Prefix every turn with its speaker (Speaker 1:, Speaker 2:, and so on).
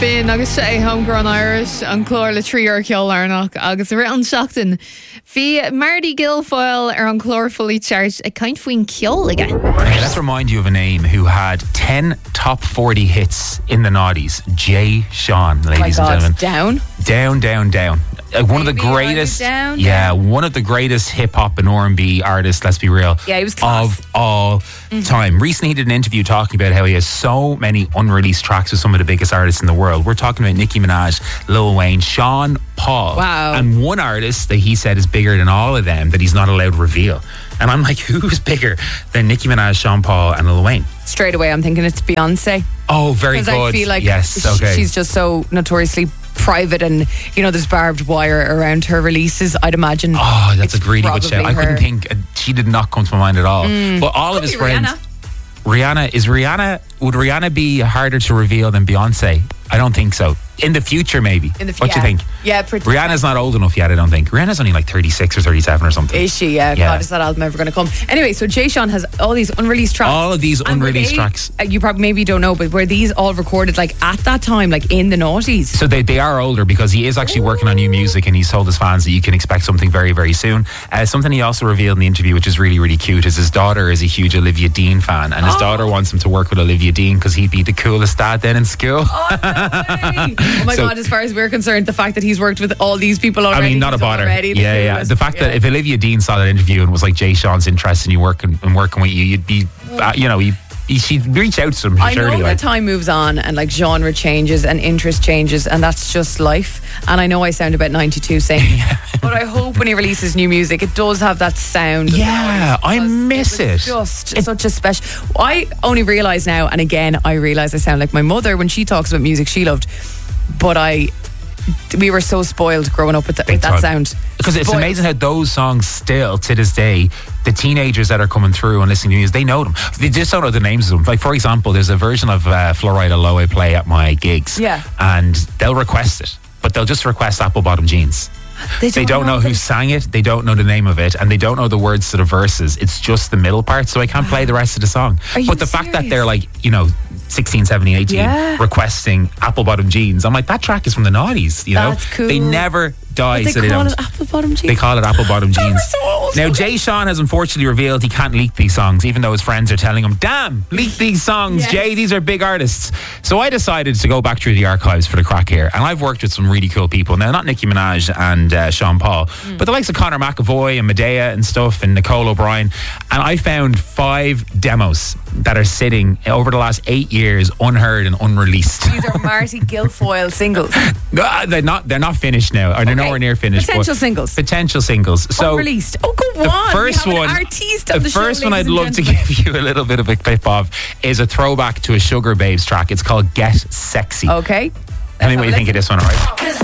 Speaker 1: Finn agus sé homegrown Irish an chlór le tríor ceolárnach agus ri an seachtain. Bhí Marty Guilfoyle an chlór fully charged a kind faoin ceol aige.
Speaker 2: Okay, let's remind you of a name who had 10 top 40 hits in the noughties. Jay Sean, ladies and gentlemen. Down. One of the greatest, one of the greatest hip hop and R&B artists. Let's be real.
Speaker 1: Yeah, he was class.
Speaker 2: Of all time. Recently, he did an interview talking about how he has so many unreleased tracks with some of the biggest artists in the world. We're talking about Nicki Minaj, Lil Wayne, Sean Paul, and one artist that he said is bigger than all of them that he's not allowed to reveal. And I'm like, who's bigger than Nicki Minaj, Sean Paul, and Lil Wayne?
Speaker 1: Straight away, I'm thinking it's Beyonce.
Speaker 2: Oh, very good.
Speaker 1: Because I feel like she's just so notoriously private, and there's barbed wire around her releases. I'd imagine.
Speaker 2: Oh, that's a really good shout. I couldn't think. She did not come to my mind at all. But all of his friends. Would Rihanna be harder to reveal than Beyonce? I don't think so. In the future, maybe. What do you think?
Speaker 1: Yeah, pretty.
Speaker 2: Rihanna's not old enough yet, I don't think. Rihanna's only like 36 or 37 or something.
Speaker 1: Is she? Yeah. God, is that album ever going to come? Anyway, so Jay Sean has all these unreleased tracks.
Speaker 2: All of these unreleased tracks.
Speaker 1: You probably maybe don't know, but were these all recorded like at that time, like in the noughties?
Speaker 2: So they are older because he is actually working on new music, and he's told his fans that you can expect something very, very soon. Something he also revealed in the interview, which is really, really cute, is his daughter is a huge Olivia Dean fan, and his daughter wants him to work with Olivia Dean because he'd be the coolest dad then in school.
Speaker 1: Oh, no way. Oh my God, as far as we're concerned, the fact that he's worked with all these people already.
Speaker 2: I mean, not a bother. The fact that if Olivia Dean saw that interview and was like, Jay Sean's interested in you working with you, you'd be, she'd reach out to him.
Speaker 1: I know that time moves on and like genre changes and interest changes, and that's just life. And I know I sound about 92 saying, but I hope when he releases new music, it does have that sound.
Speaker 2: Yeah, I miss it.
Speaker 1: Just such a special. I only realise now, and again, I realise I sound like my mother when she talks about music she loved. But we were so spoiled growing up with that sound.
Speaker 2: Because it's amazing how those songs still, to this day, the teenagers that are coming through and listening to music, they know them. They just don't know the names of them. Like, for example, there's a version of Fluoride Low I play at my gigs.
Speaker 1: Yeah.
Speaker 2: And they'll request it, but they'll just request Apple Bottom Jeans. They don't know who sang it, they don't know the name of it, and they don't know the words to the verses. It's just the middle part, so I can't play the rest of the song. But the fact that they're like, 16, 17, 18 requesting Apple Bottom Jeans, I'm like, that track is from the noughties,
Speaker 1: That's cool.
Speaker 2: They never died,
Speaker 1: so they call it Apple Bottom Jeans.
Speaker 2: They call it Apple Bottom Jeans.
Speaker 1: So old.
Speaker 2: Now, Jay Sean has unfortunately revealed he can't leak these songs, even though his friends are telling him, damn, leak these songs, Jay, these are big artists. So I decided to go back through the archives for the crack here, and I've worked with some really cool people. Now, not Nicki Minaj and Sean Paul, but the likes of Conor McAvoy and Medea and stuff, and Nicole O'Brien, and I found 5 demos that are sitting over the last 8 years unheard and unreleased.
Speaker 1: These are Marty Guilfoyle singles.
Speaker 2: No, they're not finished now, or they're nowhere near finished. Potential singles. So
Speaker 1: unreleased. Oh, go on.
Speaker 2: The first one I'd love to give you a little bit of a clip of is a throwback to a Sugar Babes track. It's called Get Sexy.
Speaker 1: Okay.
Speaker 2: Tell me what you think of this one, alright?